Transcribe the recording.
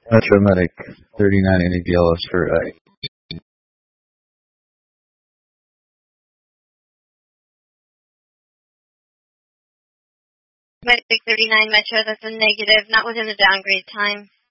Metromedic 39 NABLS for Medic 39 Metro, that's a negative, not within the downgrade time.